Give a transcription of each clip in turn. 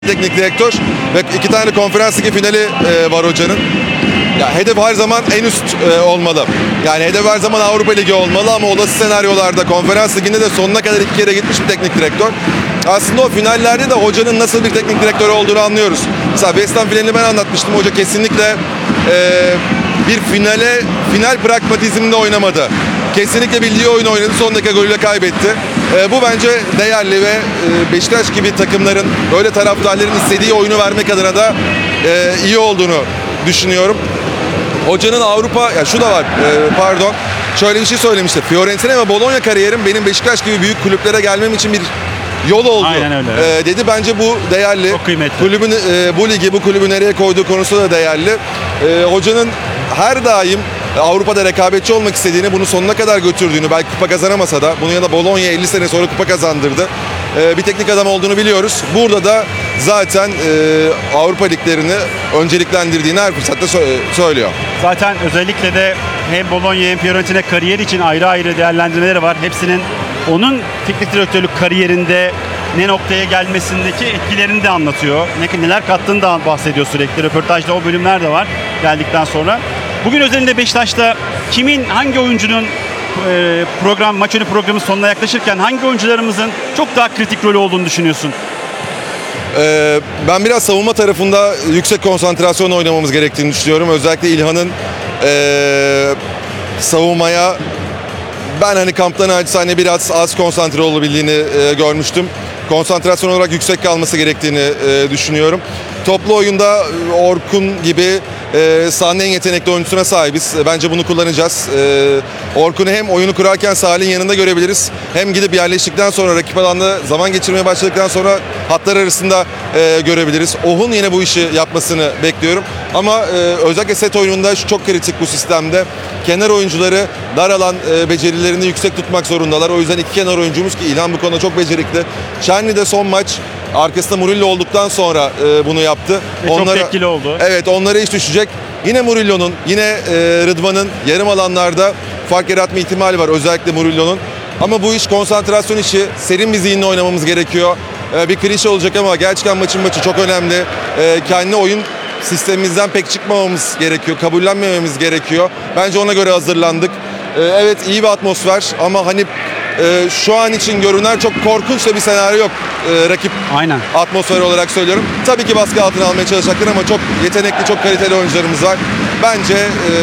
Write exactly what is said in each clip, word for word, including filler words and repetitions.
teknik direktör ve iki tane konferans ligi finali e, var hocanın. Ya hedef her zaman en üst e, olmalı. Yani hedef her zaman Avrupa Ligi olmalı ama olası senaryolarda konferans liginde de sonuna kadar iki kere gitmiş bir teknik direktör. Aslında o finallerde de hocanın nasıl bir teknik direktör olduğunu anlıyoruz. Mesela West Ham finalini ben anlatmıştım. Hoca kesinlikle e, bir finale final pragmatizminde oynamadı. Kesinlikle bildiği oyunu oynadı. Son dakika golüyle kaybetti. E, bu bence değerli ve e, Beşiktaş gibi takımların, böyle taraftarların istediği oyunu vermek adına da e, iyi olduğunu düşünüyorum. Hocanın Avrupa, ya şu da var, e, pardon, şöyle bir şey söylemişti. Fiorentina ve Bologna kariyerim benim Beşiktaş gibi büyük kulüplere gelmem için bir yol oldu. Aynen öyle. E, dedi bence bu değerli. Çok kıymetli. Kulübün, e, bu ligi, bu kulübü nereye koyduğu konusu da değerli. E, hocanın her daim Avrupa'da rekabetçi olmak istediğini, bunu sonuna kadar götürdüğünü, belki kupa kazanamasa da, bunu ya da Bologna elli sene sonra kupa kazandırdı. Ee, bir teknik adam olduğunu biliyoruz. Burada da zaten e, Avrupa liglerini önceliklendirdiğini her fırsatta sö- söylüyor. Zaten özellikle de hem Bologna hem Fiorentina kariyer için ayrı ayrı değerlendirmeleri var. Hepsinin onun teknik direktörlük kariyerinde ne noktaya gelmesindeki etkilerini de anlatıyor. Ne, neler kattığını da bahsediyor sürekli. Röportajda o bölümler de var geldikten sonra. Bugün özelinde Beşiktaş'ta kimin, hangi oyuncunun e, program, maç önü programın sonuna yaklaşırken hangi oyuncularımızın çok daha kritik rolü olduğunu düşünüyorsun? Ee, ben biraz savunma tarafında yüksek konsantrasyon oynamamız gerektiğini düşünüyorum. Özellikle İlhan'ın e, savunmaya ben hani kamptan acizane biraz az konsantre olabildiğini e, görmüştüm. Konsantrasyon olarak yüksek kalması gerektiğini e, düşünüyorum. Toplu oyunda Orkun gibi e, sahanın en yetenekli oyuncusuna sahibiz. E, bence bunu kullanacağız. E, Orkun'u hem oyunu kurarken Salih'in yanında görebiliriz. Hem gidip yerleştikten sonra, rakip alanda zaman geçirmeye başladıktan sonra hatlar arasında e, görebiliriz. Ohun yine bu işi yapmasını bekliyorum. Ama e, özellikle set oyununda şu çok kritik bu sistemde. Kenar oyuncuları dar alan e, becerilerini yüksek tutmak zorundalar. O yüzden iki kenar oyuncumuz ki İlhan bu konuda çok becerikli. Şenli de son maç arkasında Murillo olduktan sonra e, bunu yaptı. Ve onlara, çok etkili oldu. Evet, onlara iş düşecek. Yine Murillo'nun, yine e, Rıdvan'ın yarım alanlarda fark yaratma ihtimali var. Özellikle Murillo'nun. Ama bu iş konsantrasyon işi. Serin bir zihinle oynamamız gerekiyor. E, bir klişe olacak ama gerçekten maçın maçı çok önemli. E, kendi oyun sistemimizden pek çıkmamamız gerekiyor. Kabullenmememiz gerekiyor. Bence ona göre hazırlandık. E, evet, iyi bir atmosfer ama hani Ee, şu an için görünen çok korkunç da bir senaryo yok ee, rakip Aynen. atmosferi olarak söylüyorum. Tabii ki baskı altına almaya çalışacaklar ama çok yetenekli, çok kaliteli oyuncularımız var. Bence e,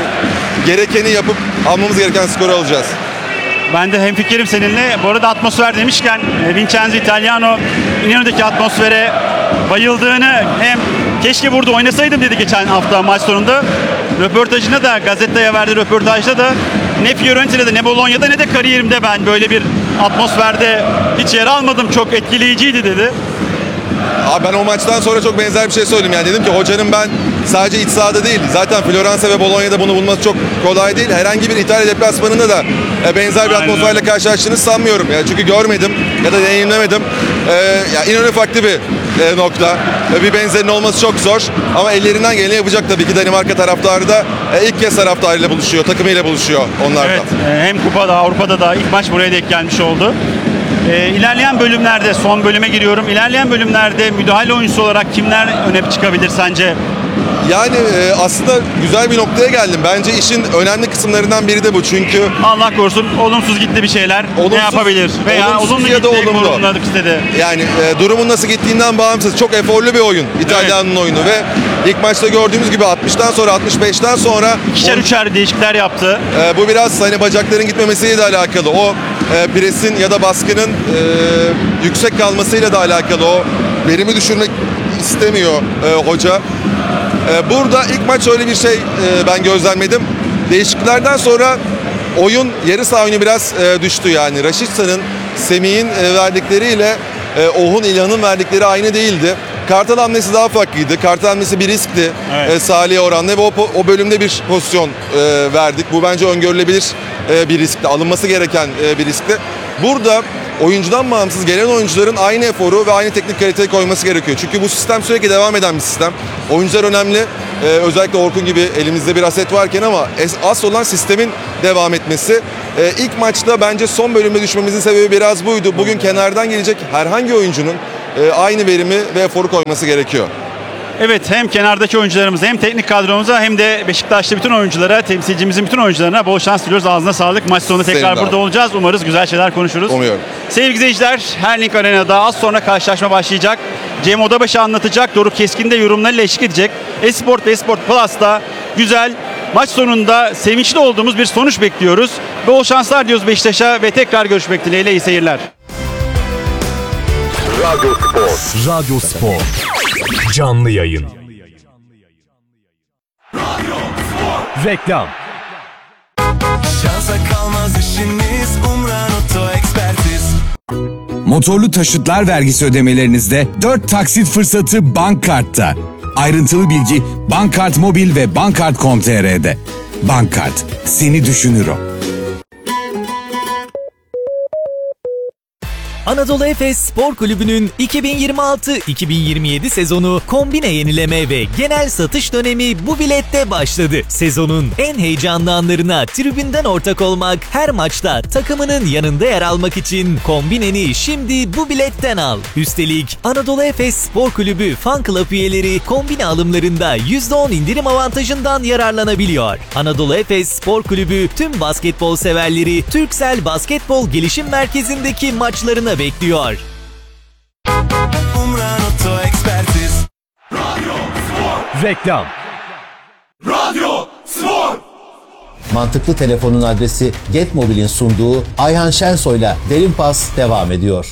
gerekeni yapıp almamız gereken skoru alacağız. Ben de hemfikirim seninle. Bu arada atmosfer demişken Vincenzo Italiano İnönü'deki atmosfere bayıldığını, hem keşke burada oynasaydım dedi geçen hafta maç sonunda. Röportajında da, gazeteye verdiği röportajda da ne Fiorentina'da ne Bologna'da ne de kariyerimde ben böyle bir atmosferde hiç yer almadım. Çok etkileyiciydi dedi. Abi ben o maçtan sonra çok benzer bir şey söyledim. Yani dedim ki hocanın ben sadece iç sahada değil, zaten Floransa ve Bologna'da bunu bulması çok kolay değil. Herhangi bir İtalya deplasmanında da benzer bir atmosferle karşılaştığını sanmıyorum. Yani çünkü görmedim ya da deneyimlemedim. Ee, ya İnönü farklı bir e, nokta. E, bir benzerinin olması çok zor. Ama ellerinden geleni yapacak tabii ki. Danimarka taraftarı da e, ilk kez taraftarıyla buluşuyor, takımıyla buluşuyor onlar da. Evet, hem Kupa'da, Avrupa'da da ilk maç buraya denk gelmiş oldu. Ee, ilerleyen bölümlerde, son bölüme giriyorum. İlerleyen bölümlerde müdahale oyuncusu olarak kimler öne çıkabilir sence? Yani e, aslında güzel bir noktaya geldim. Bence işin önemli kısımlarından biri de bu. Çünkü Allah korusun olumsuz gitti bir şeyler. Olumsuz, ne yapabilir? Veya olumlu ya da gitti, olumlu. korunmadık istedi. Yani e, durumun nasıl gittiğinden bağımsız çok eforlu bir oyun İtalyan'ın evet. oyunu ve ilk maçta gördüğümüz gibi altmıştan sonra altmış beşten sonra İkişer üçer değişiklikler yaptı. E, bu biraz hani bacakların gitmemesiyle de alakalı. O e, presin ya da baskının e, yüksek kalmasıyla da alakalı. O verimi düşürmek istemiyor e, hoca. E, burada ilk maç öyle bir şey e, ben gözlemledim. Değişikliklerden sonra oyun, yarı saha oyunu biraz e, düştü yani. Raşitsa'nın, Semih'in e, verdikleriyle e, Ohun, İlhan'ın verdikleri aynı değildi. Kartal hamlesi daha farklıydı. Kartal hamlesi bir riskti. Evet. E, Salih'e oranla ve o, o bölümde bir pozisyon e, verdik. Bu bence öngörülebilir e, bir riskti. Alınması gereken e, bir riskti. Burada oyuncudan bağımsız gelen oyuncuların aynı eforu ve aynı teknik kaliteyi koyması gerekiyor. Çünkü bu sistem sürekli devam eden bir sistem. Oyuncular önemli. Ee, özellikle Orkun gibi elimizde bir aset varken ama asıl olan sistemin devam etmesi. Ee, ilk maçta bence son bölümde düşmemizin sebebi biraz buydu. Bugün kenardan gelecek herhangi oyuncunun e, aynı verimi ve eforu koyması gerekiyor. Evet, hem kenardaki oyuncularımıza hem teknik kadromuza hem de Beşiktaş'ta bütün oyunculara, temsilcimizin bütün oyuncularına bol şans diliyoruz. Ağzına sağlık. Maç sonunda tekrar Senin de burada abi. olacağız. Umarız güzel şeyler konuşuruz. Umuyorum. Sevgili izleyiciler, Herlink Arena'da az sonra karşılaşma başlayacak. Cem Odabaşı anlatacak. Doruk Keskin de yorumlarıyla eşlik edecek. Esport ve Esport Plus'ta güzel, maç sonunda sevinçli olduğumuz bir sonuç bekliyoruz. Bol şanslar diyoruz Beşiktaş'a ve tekrar görüşmek dileğiyle iyi seyirler. Radyo Spor. Radyo Spor. Canlı yayın. Reklam. Şansa kalmaz işiniz Umran Oto Ekspertiz. Motorlu taşıtlar vergisi ödemelerinizde dört taksit fırsatı Bankkart'ta. Ayrıntılı bilgi Bankkart Mobil ve bankkart nokta com nokta tr'de. Bankkart, seni düşünür o. Anadolu Efes Spor Kulübü'nün iki bin yirmi altı iki bin yirmi yedi sezonu kombine yenileme ve genel satış dönemi bu bilette başladı. Sezonun en heyecanlı anlarına tribünden ortak olmak, her maçta takımının yanında yer almak için kombineni şimdi bu biletten al. Üstelik Anadolu Efes Spor Kulübü Fan Club üyeleri kombine alımlarında yüzde on indirim avantajından yararlanabiliyor. Anadolu Efes Spor Kulübü tüm basketbol severleri Türksel Basketbol Gelişim Merkezi'ndeki maçlarına bekliyor. Umran Oto Ekspertiz. Reklam. Mantıklı Telefon'un adresi Getmobil'in sunduğu Ayhan Şensoy'la Derin Pas devam ediyor.